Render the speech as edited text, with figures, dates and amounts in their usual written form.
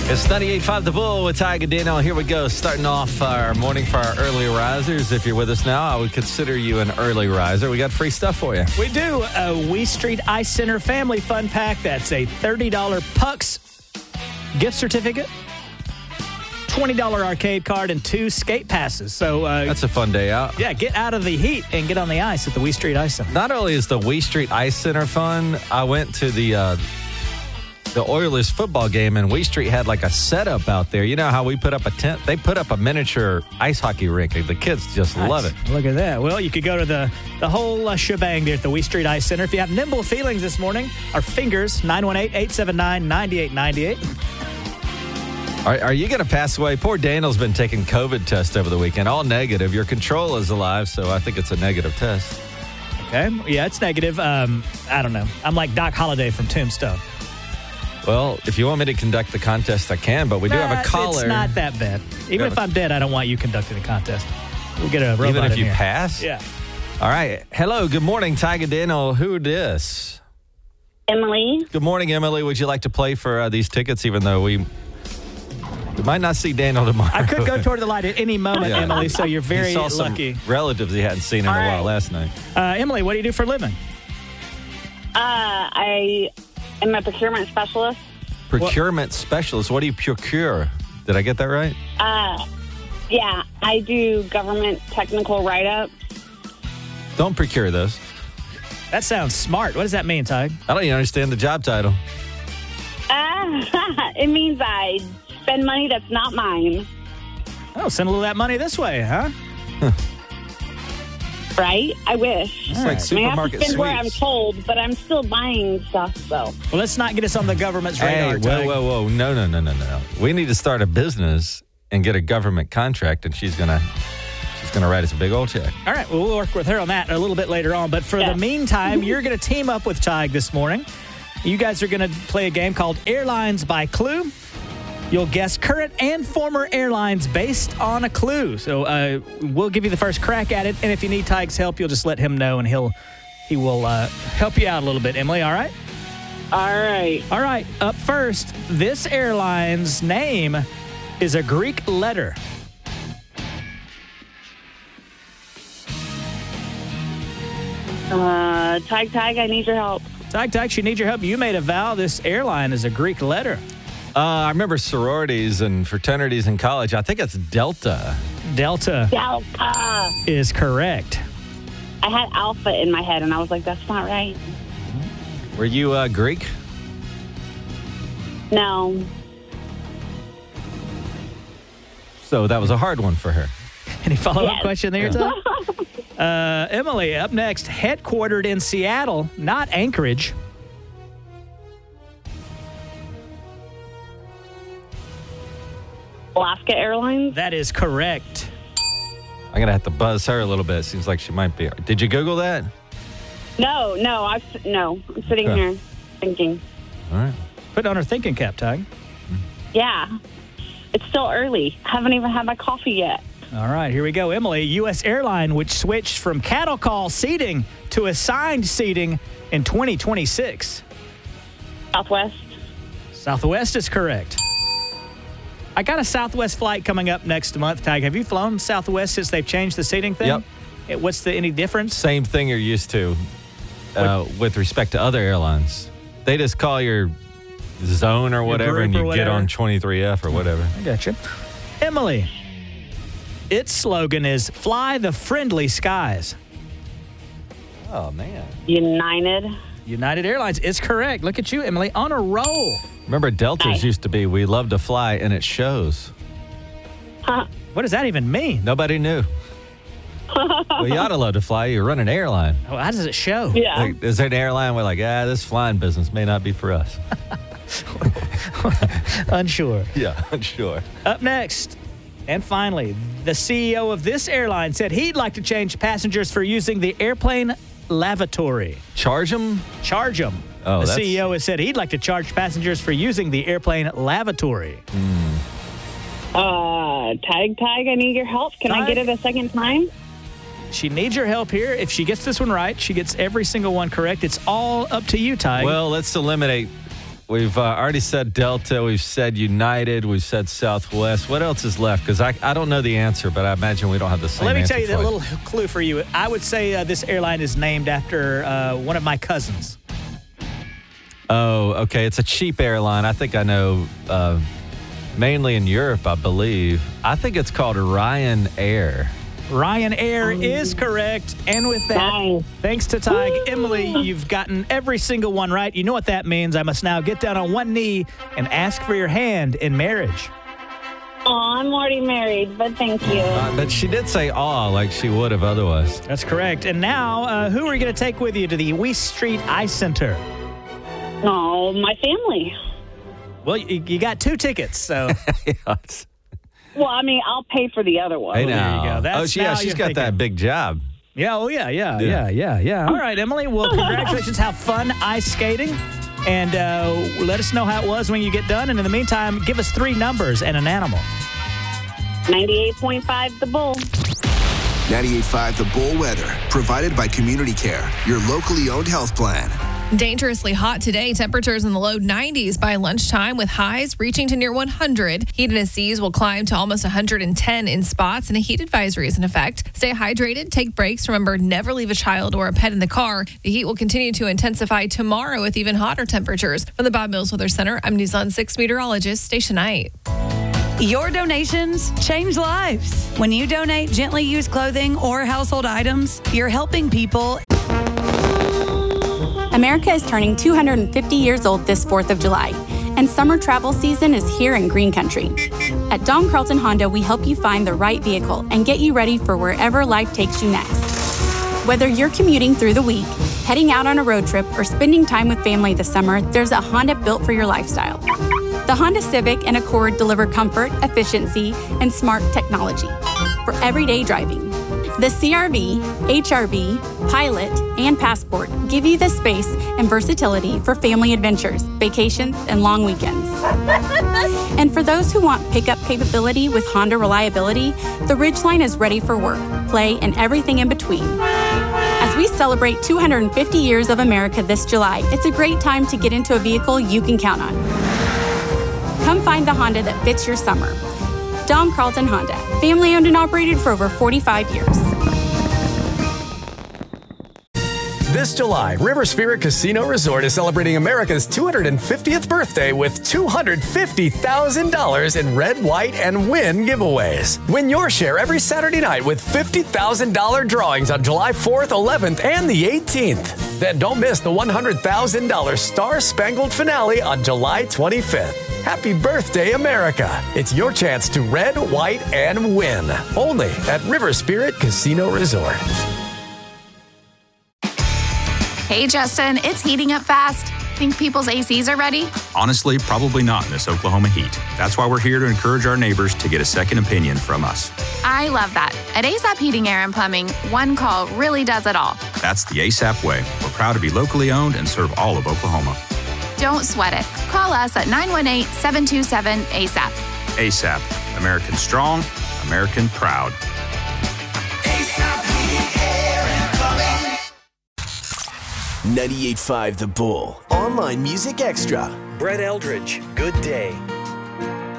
It's 98.5 The Bull with Ty Gadino. Here we go. Starting off our morning for our early risers. If you're with us now, I would consider you an early riser. We got free stuff for you. We do. A Wee Street Ice Center Family Fun Pack. That's a $30 Pucks gift certificate, $20 arcade card, and 2 skate passes. So that's a fun day out. Yeah, get out of the heat and get on the ice at the Wee Street Ice Center. Not only is the Wee Street Ice Center fun, I went to the Oilers football game, and Wee Street had like a setup out there. You know how we put up a tent? They put up a miniature ice hockey rink. The kids just love it. Look at that. Well, you could go to the whole shebang there at the Wee Street Ice Center. If you have nimble feelings this morning, our fingers, 918-879-9898. Are you going to pass away? Poor Daniel's been taking COVID tests over the weekend, all negative. Your control is alive, so I think it's a negative test. Okay. Yeah, it's negative. I don't know. I'm like Doc Holliday from Tombstone. Well, if you want me to conduct the contest, I can, but we do have a caller. It's not that bad. Even if I'm dead, I don't want you conducting the contest. We'll get a robot Even if in you here. pass? Yeah. All right. Hello. Good morning, Ty Gadino. Who this? Emily. Good morning, Emily. Would you like to play for these tickets, even though we might not see Daniel tomorrow? I could go toward the light at any moment, Yeah. Emily, so you're very He saw lucky. some relatives he hadn't seen in a while last night. Emily, what do you do for a living? I am a procurement specialist. Procurement specialist. What do you procure? Did I get that right? Yeah, I do government technical write-ups. Don't procure those. That sounds smart. What does that mean, Ty? I don't even understand the job title. It means I spend money that's not mine. Oh, send a little of that money this way, huh? Right? I wish. It's like I have to supermarket spend where I'm sweeps. told, but I'm still buying stuff, so. Well, let's not get us on the government's radar, Hey, Ty. whoa. No. We need to start a business and get a government contract, and she's gonna write us a big old check. All right, well, we'll work with her on that a little bit later on. But for the meantime, you're going to team up with Tig this morning. You guys are going to play a game called Airlines by Clue. You'll guess current and former airlines based on a clue. So we'll give you the first crack at it. And if you need Tig's help, you'll just let him know, and he will help you out a little bit. Emily, all right? All right. All right, up first, this airline's name is a Greek letter. Tig, I need your help. Tig, she needs your help. You made a vow. This airline is a Greek letter. I remember sororities and fraternities in college. I think it's Delta. Delta Delta. is correct. I had Alpha in my head, and I was like, that's not right. Were you Greek? No. So that was a hard one for her. Any follow-up Yes. question there, Tig? Emily, up next, headquartered in Seattle, not Anchorage. Alaska Airlines. That is correct. I'm going to have to buzz her a little bit. Seems like she might be. Did you Google that? No. I'm sitting Okay. here thinking. All right. Put on her thinking cap, Tig. Yeah. It's still early. Haven't even had my coffee yet. All right, here we go. Emily, U.S. airline, which switched from cattle call seating to assigned seating in 2026. Southwest. Southwest is correct. I got a Southwest flight coming up next month, Tig. Have you flown Southwest since they've changed the seating thing? Yep. What's any difference? Same thing you're used to with respect to other airlines. They just call your zone or whatever, group and or you get whatever. on 23F or whatever. I gotcha. Emily, its slogan is Fly the Friendly Skies. Oh, man. United. United Airlines is correct. Look at you, Emily, on a roll. Remember, Delta's Nice. used to be, we love to fly, and it shows. Huh. What does that even mean? Nobody knew. Well, you ought to love to fly. You run an airline. Oh, how does it show? Yeah. Like, is there an airline where this flying business may not be for us? Unsure. Yeah, I'm sure. Up next, and finally, the CEO of this airline said he'd like to change passengers for using the airplane lavatory. Charge them? Charge them. Oh, the that's- CEO has said he'd like to charge passengers for using the airplane lavatory. Tig, I need your help. Can I Tig? get it a second time? She needs your help here. If she gets this one right, she gets every single one correct. It's all up to you, Tig. Well, let's eliminate We've already said Delta. We've said United. We've said Southwest. What else is left? Because I don't know the answer, but I imagine we don't have the same Let me answer tell you for that little clue for you. I would say this airline is named after one of my cousins. Oh, okay. It's a cheap airline. I think I know. Mainly in Europe, I believe. I think it's called Ryanair. Ryanair is correct. And with that, thanks to Tig, Emily, you've gotten every single one right. You know what that means. I must now get down on one knee and ask for your hand in marriage. Oh, I'm already married, but thank you. But she did say aw like she would have otherwise. That's correct. And now, who are you going to take with you to the Weiss Street Ice Center? Oh, my family. Well, you got 2 tickets, so. Yes. Well, I mean, I'll pay for the other one. Hey, there now. you go. She's got that big job. Yeah, yeah. All right, Emily. Well, congratulations. Have fun ice skating. And let us know how it was when you get done. And in the meantime, give us 3 numbers and an animal. 98.5 The Bull. 98.5 The Bull weather, provided by Community Care, your locally owned health plan. Dangerously hot today. Temperatures in the low 90s by lunchtime with highs reaching to near 100. Heat and seas will climb to almost 110 in spots, and a heat advisory is in effect. Stay hydrated, take breaks. Remember, never leave a child or a pet in the car. The heat will continue to intensify tomorrow with even hotter temperatures. From the Bob Mills Weather Center, I'm News on 6 meteorologist Stacia Knight. Your donations change lives. When you donate gently used clothing or household items, you're helping people. America is turning 250 years old this 4th of July, and summer travel season is here in Green Country. At Don Carlton Honda, we help you find the right vehicle and get you ready for wherever life takes you next. Whether you're commuting through the week, heading out on a road trip, or spending time with family this summer, there's a Honda built for your lifestyle. The Honda Civic and Accord deliver comfort, efficiency, and smart technology for everyday driving. The CR-V, HR-V, Pilot, and Passport give you the space and versatility for family adventures, vacations, and long weekends. And for those who want pickup capability with Honda reliability, the Ridgeline is ready for work, play, and everything in between. As we celebrate 250 years of America this July, it's a great time to get into a vehicle you can count on. Come find the Honda that fits your summer. Don Carlton Honda, family owned and operated for over 45 years. This July, River Spirit Casino Resort is celebrating America's 250th birthday with $250,000 in red, white, and win giveaways. Win your share every Saturday night with $50,000 drawings on July 4th, 11th, and the 18th. Then don't miss the $100,000 Star Spangled finale on July 25th. Happy birthday, America. It's your chance to red, white, and win. Only at River Spirit Casino Resort. Hey, Justin, it's heating up fast. Think people's ACs are ready? Honestly, probably not in this Oklahoma heat. That's why we're here to encourage our neighbors to get a second opinion from us. I love that. At ASAP Heating, Air, and Plumbing, one call really does it all. That's the ASAP way. We're proud to be locally owned and serve all of Oklahoma. Don't sweat it. Call us at 918-727-ASAP. ASAP. American strong, American proud. 98.5 The Bull. Online Music Extra. Brett Eldridge, Good Day.